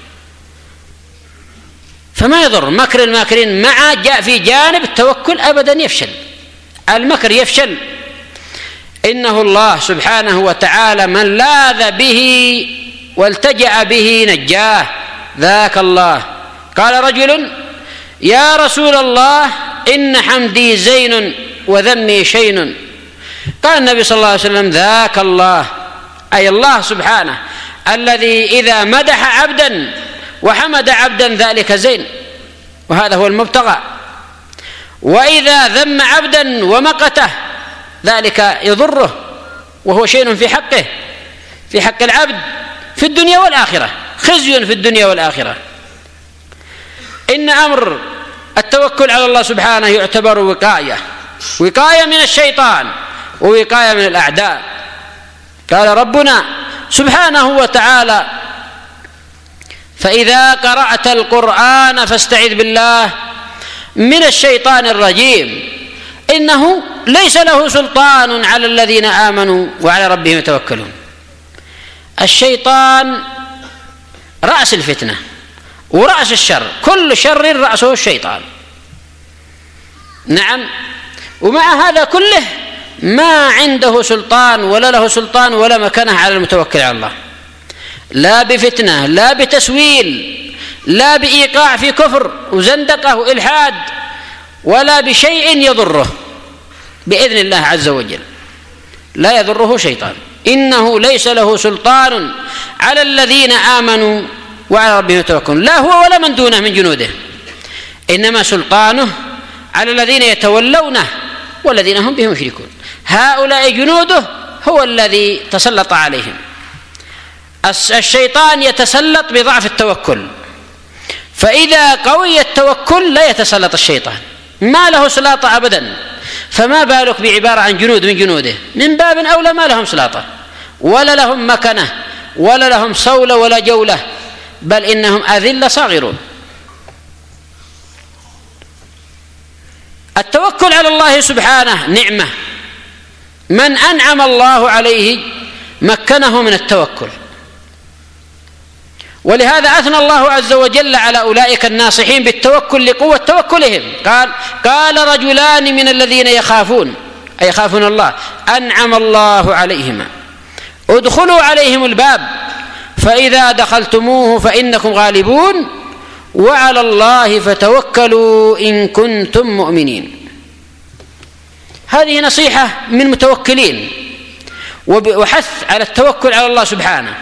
فما يضر مكر الماكرين مع جاء في جانب التوكل أبدا يفشل، المكر يفشل. إنه الله سبحانه وتعالى من لاذ به والتجأ به نجاه، ذاك الله. قال رجل يا رسول الله إن حمدي زين وذمي شين. قال النبي صلى الله عليه وسلم ذاك الله، أي الله سبحانه الذي إذا مدح عبدا وحمد عبدا ذلك زين، وهذا هو المبتغى. وإذا ذم عبدا ومقته ذلك يضره، وهو شيء في حقه، في حق العبد في الدنيا والآخرة، خزي في الدنيا والآخرة. إن أمر التوكل على الله سبحانه يعتبر وقاية من الشيطان ووقاية من الأعداء. قال ربنا سبحانه وتعالى فإذا قرأت القرآن فاستعذ بالله من الشيطان الرجيم إنه ليس له سلطان على الذين آمنوا وعلى ربهم يتوكلون. الشيطان رأس الفتنة ورأس الشر، كل شر رأسه الشيطان. نعم، ومع هذا كله ما عنده سلطان ولا له سلطان ولا مكانه على المتوكل على الله، لا بفتنة لا بتسويل لا بإيقاع في كفر وزندقة وإلحاد ولا بشيء يضره بإذن الله عز وجل، لا يضره شيطان. إنه ليس له سلطان على الذين آمنوا وعلى ربهم يتوكلون، لا هو ولا من دونه من جنوده، إنما سلطانه على الذين يتولونه والذين هم بهم يشركون. هؤلاء جنوده هو الذي تسلط عليهم. الشيطان يتسلط بضعف التوكل، فإذا قوي التوكل لا يتسلط الشيطان، ما له سلاطة أبدا. فما بالك بعبارة عن جنود من جنوده، من باب أولى ما لهم سلاطة ولا لهم مكنة ولا لهم صولة ولا جولة، بل إنهم أذلة صاغرون. التوكل على الله سبحانه نعمة، من أنعم الله عليه مكنه من التوكل. ولهذا أثنى الله عز وجل على أولئك الناصحين بالتوكل لقوة توكلهم. قال رجلان من الذين يخافون الله أنعم الله عليهما ادخلوا عليهم الباب فإذا دخلتموه فإنكم غالبون وعلى الله فتوكلوا إن كنتم مؤمنين. هذه نصيحة من متوكلين وحث على التوكل على الله سبحانه.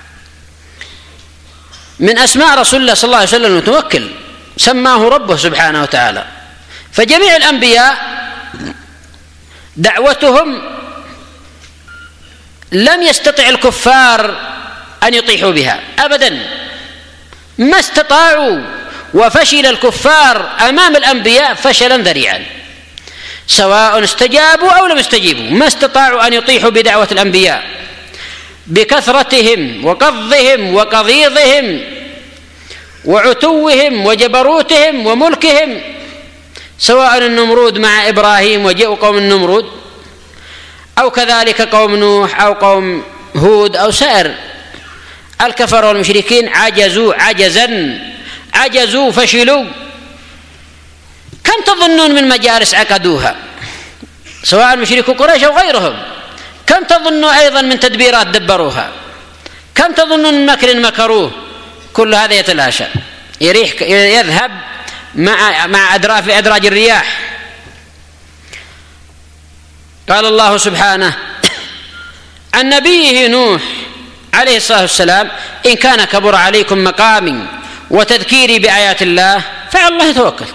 من أسماء رسول الله صلى الله عليه وسلم المتوكل، سماه ربه سبحانه وتعالى. فجميع الأنبياء دعوتهم لم يستطع الكفار أن يطيحوا بها أبدا، ما استطاعوا، وفشل الكفار أمام الأنبياء فشلا ذريعا، سواء استجابوا أو لم يستجيبوا، ما استطاعوا أن يطيحوا بدعوة الأنبياء بكثرتهم وقضهم وقضيضهم وعتوهم وجبروتهم وملكهم، سواء النمرود مع إبراهيم وجاءوا قوم النمرود، أو كذلك قوم نوح أو قوم هود أو سائر الكفر والمشركين، عجزوا فشلوا. كم تظنون من مجالس عقدوها سواء مشركو قريش أو غيرهم؟ كم تظنوا أيضا من تدبيرات دبروها؟ كم تظنون من مكر مكروه؟ كل هذا يتلاشى، يذهب مع أدراج الرياح. قال الله سبحانه عن نبيه نوح عليه الصلاة والسلام إن كان كبر عليكم مقامي وتذكيري بآيات الله فعلى الله توكلت.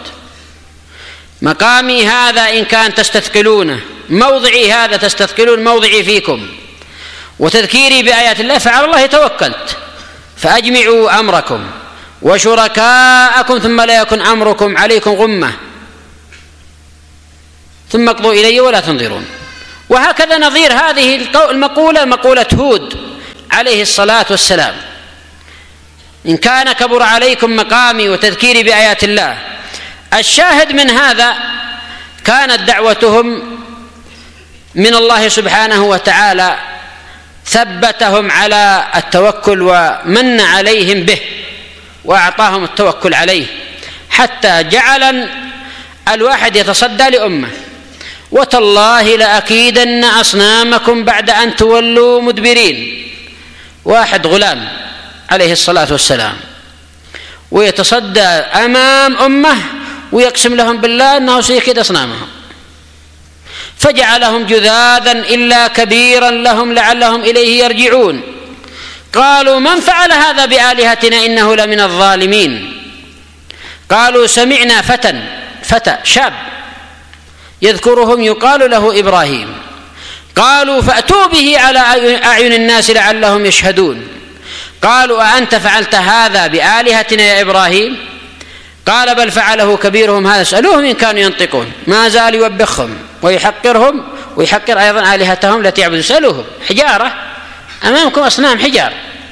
مقامي هذا إن كان تستثقلونه، موضعي هذا تستثقلون موضعي فيكم، وتذكيري بآيات الله فعلى الله توكلت. فأجمعوا أمركم وشركاءكم ثم لا يكن أمركم عليكم غمة ثم اقضوا إلي ولا تنظرون. وهكذا نظير هذه المقولة مقولة هود عليه الصلاة والسلام: إن كان كبر عليكم مقامي وتذكيري بآيات الله. الشاهد من هذا كانت دعوتهم من الله سبحانه وتعالى ثبتهم على التوكل ومن عليهم به وأعطاهم التوكل عليه، حتى جعل الواحد يتصدى لأمه: وتالله لأكيدن أصنامكم بعد أن تولوا مدبرين. واحد غلام عليه الصلاة والسلام ويتصدى أمام أمه ويقسم لهم بالله أنه سيكيد أصنامهم، فجعلهم جذاذا إلا كبيرا لهم لعلهم إليه يرجعون. قالوا: من فعل هذا بآلهتنا إنه لمن الظالمين. قالوا: سمعنا فتى شاب يذكرهم يقال له إبراهيم. قالوا: فأتوا به على أعين الناس لعلهم يشهدون. قالوا: أأنت فعلت هذا بآلهتنا يا إبراهيم؟ قال: بل فعله كبيرهم هذا، اسألوهم إن كانوا ينطقون. ما زال يوبخهم ويحقرهم ويحقر أيضا آلهتهم التي يعبدون. اسألوهم، حجارة أمامكم، أصنام حجار.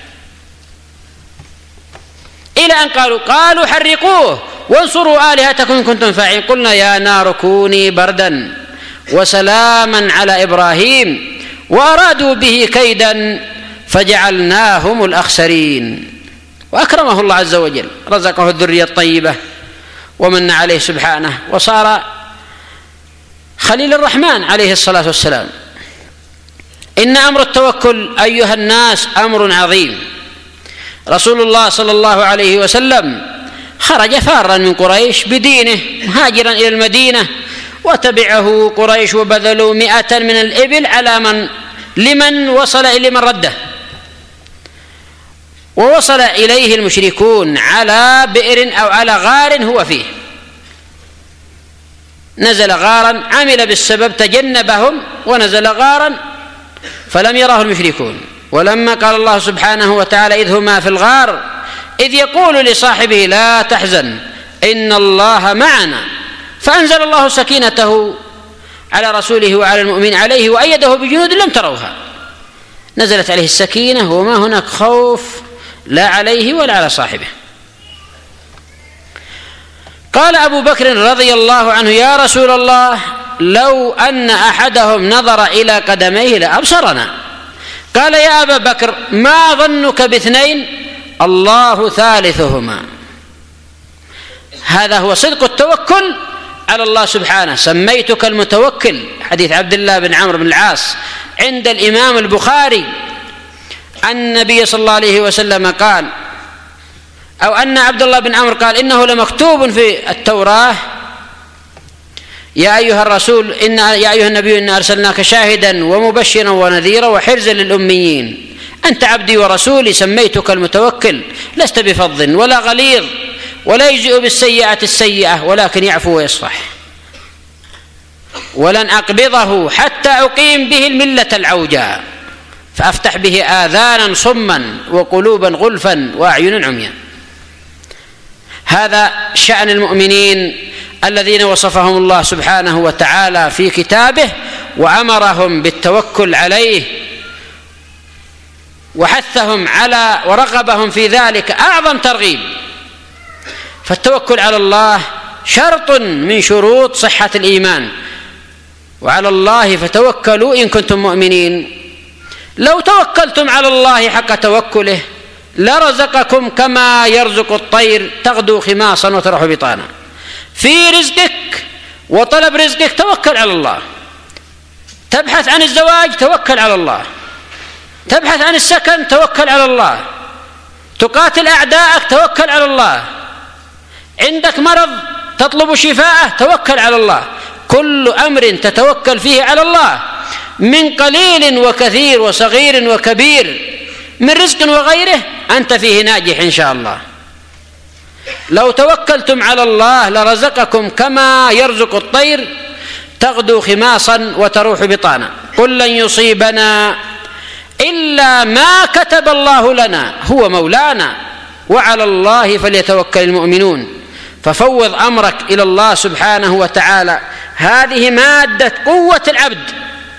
إلى أن قالوا: حرقوه وانصروا آلهتكم إن كنتم فاعلين. قلنا: يا نار كوني بردا وسلاما على إبراهيم وأرادوا به كيدا فجعلناهم الأخسرين. وأكرمه الله عز وجل، رزقه الذرية الطيبة ومن عليه سبحانه، وصار خليل الرحمن عليه الصلاة والسلام. إن أمر التوكل أيها الناس أمر عظيم. رسول الله صلى الله عليه وسلم خرج فارا من قريش بدينه مهاجرا إلى المدينة، وتبعه قريش وبذلوا 100 من الإبل على لمن وصل إلى من رده. ووصل إليه المشركون على بئر أو على غار هو فيه، نزل غارا، عمل بالسبب، تجنبهم ونزل غارا فلم يراه المشركون. ولما قال الله سبحانه وتعالى: إذ هما في الغار إذ يقول لصاحبه لا تحزن إن الله معنا، فأنزل الله سكينته على رسوله وعلى المؤمنين عليه وأيده بجنود لم تروها. نزلت عليه السكينة وما هناك خوف لا عليه ولا على صاحبه. قال أبو بكر رضي الله عنه: يا رسول الله، لو أن أحدهم نظر إلى قدميه لأبصرنا. قال: يا أبا بكر، ما ظنك باثنين الله ثالثهما. هذا هو صدق التوكل على الله سبحانه. سميتك المتوكل، حديث عبد الله بن عمرو بن العاص عند الإمام البخاري. النبي صلى الله عليه وسلم قال، أو أن عبد الله بن عمرو قال: إنه لمكتوب في التوراة: يا أيها الرسول يا أيها النبي إنا أرسلناك شاهدا ومبشرا ونذيرا وحرزا للأميين، أنت عبدي ورسولي، سميتك المتوكل، لست بفظ ولا غليظ ولا يجزئ بالسيئة السيئة ولكن يعفو ويصفح، ولن أقبضه حتى أقيم به الملة العوجاء فأفتح به آذانا صما وقلوبا غلفا وأعين عميا. هذا شأن المؤمنين الذين وصفهم الله سبحانه وتعالى في كتابه وأمرهم بالتوكل عليه وحثهم على ورغبهم في ذلك أعظم ترغيب. فالتوكل على الله شرط من شروط صحة الإيمان. وعلى الله فتوكلوا إن كنتم مؤمنين. لو توكلتم على الله حق توكله لرزقكم كما يرزق الطير تغدو خماصا وتروح بطانا. في رزقك وطلب رزقك توكل على الله. تبحث عن الزواج توكل على الله. تبحث عن السكن توكل على الله. تقاتل أعداءك توكل على الله. عندك مرض تطلب شفاءه توكل على الله. كل أمر تتوكل فيه على الله من قليل وكثير وصغير وكبير من رزق وغيره أنت فيه ناجح إن شاء الله. لو توكلتم على الله لرزقكم كما يرزق الطير تغدو خماصا وتروح بطانا. قل لن يصيبنا إلا ما كتب الله لنا هو مولانا وعلى الله فليتوكل المؤمنون. ففوض أمرك إلى الله سبحانه وتعالى. هذه مادة قوة العبد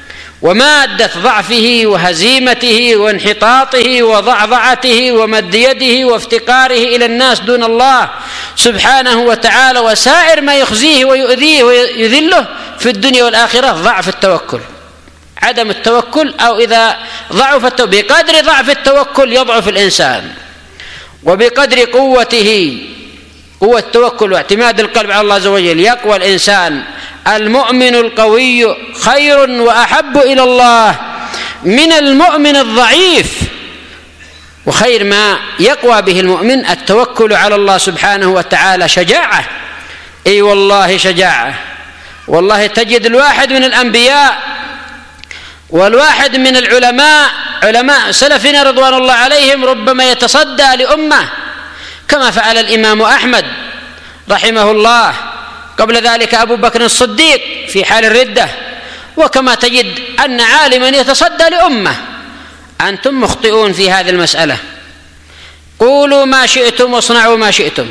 ومادة ضعفه وهزيمته وانحطاطه وضعضعته ومد يده وافتقاره إلى الناس دون الله سبحانه وتعالى وسائر ما يخزيه ويؤذيه ويذله في الدنيا والآخرة ضعف التوكل، عدم التوكل، أو إذا ضعف بقدر ضعف التوكل يضعف الإنسان، وبقدر قوته قوة التوكل واعتماد القلب على الله عز وجل يقوى الإنسان. المؤمن القوي خير وأحب إلى الله من المؤمن الضعيف، وخير ما يقوى به المؤمن التوكل على الله سبحانه وتعالى شجاعة، أي والله شجاعة. والله تجد الواحد من الأنبياء والواحد من علماء سلفنا رضوان الله عليهم ربما يتصدى لأمة كما فعل الإمام أحمد رحمه الله، قبل ذلك أبو بكر الصديق في حال الردة، وكما تجد أن عالما يتصدى لأمة. أنتم مخطئون في هذه المسألة، قولوا ما شئتم واصنعوا ما شئتم.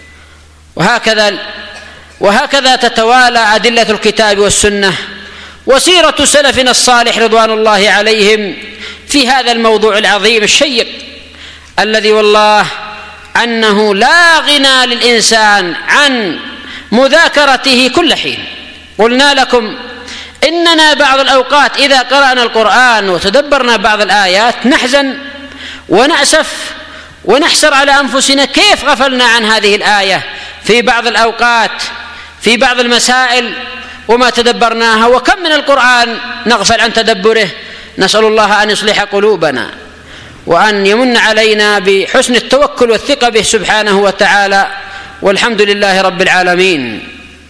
وهكذا تتوالى أدلة الكتاب والسنة وسيرة سلفنا الصالح رضوان الله عليهم في هذا الموضوع العظيم الشيق الذي والله أنه لا غنى للإنسان عن مذاكرته كل حين. قلنا لكم إننا بعض الأوقات إذا قرأنا القرآن وتدبرنا بعض الآيات نحزن ونأسف ونحسر على أنفسنا كيف غفلنا عن هذه الآية في بعض الأوقات في بعض المسائل وما تدبرناها، وكم من القرآن نغفل عن تدبره. نسأل الله أن يصلح قلوبنا وأن يمن علينا بحسن التوكل والثقة به سبحانه وتعالى، والحمد لله رب العالمين.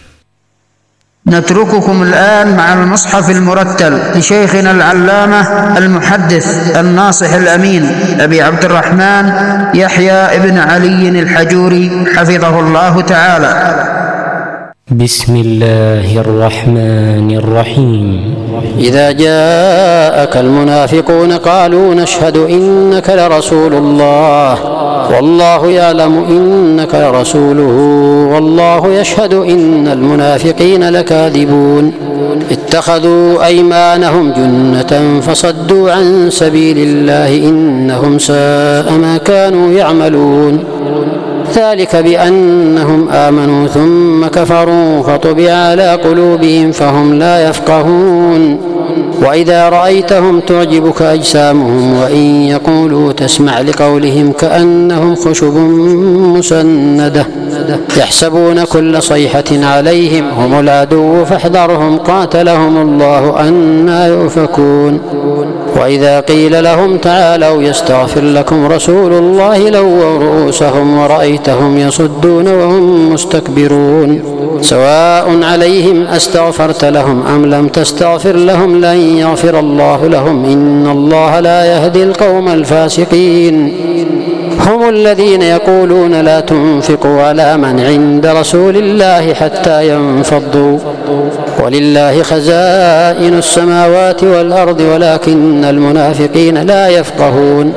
نترككم الآن مع المصحف المرتل لشيخنا العلامة المحدث الناصح الأمين أبي عبد الرحمن يحيى بن علي الحجوري حفظه الله تعالى. بسم الله الرحمن الرحيم. إذا جاءك المنافقون قالوا نشهد إنك لرسول الله والله يعلم إنك لرسوله والله يشهد إن المنافقين لكاذبون اتخذوا أيمانهم جنة فصدوا عن سبيل الله إنهم ساء ما كانوا يعملون ذلك بأنهم آمنوا ثم كفروا فطبع على قلوبهم فهم لا يفقهون وإذا رأيتهم تعجبك أجسامهم وإن يقولوا تسمع لقولهم كأنهم خشب مسندة يحسبون كل صيحة عليهم هم العدو فاحذرهم قاتلهم الله أنى يؤفكون وإذا قيل لهم تعالوا يستغفر لكم رسول الله لووا رؤوسهم ورأيتهم يصدون وهم مستكبرون سواء عليهم أستغفرت لهم أم لم تستغفر لهم لن يغفر الله لهم إن الله لا يهدي القوم الفاسقين هم الذين يقولون لا تنفقوا على من عند رسول الله حتى ينفضوا ولله خزائن السماوات والأرض ولكن المنافقين لا يفقهون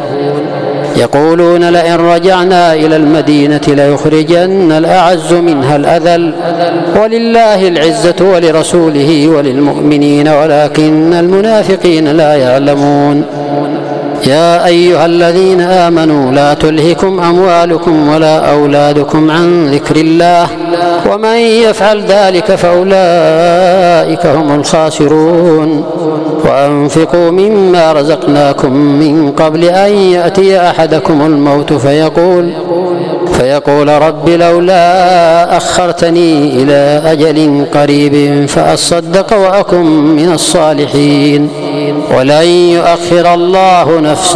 يقولون لئن رجعنا إلى المدينة ليخرجن الأعز منها الأذل ولله العزة ولرسوله وللمؤمنين ولكن المنافقين لا يعلمون يا أيها الذين آمنوا لا تلهكم أموالكم ولا أولادكم عن ذكر الله ومن يفعل ذلك فأولئك هم الخاسرون وأنفقوا مما رزقناكم من قبل أن يأتي أحدكم الموت فيقول رب لولا أخرتني إلى أجل قريب فأصدق وأكن من الصالحين ولن يؤخر الله نفسا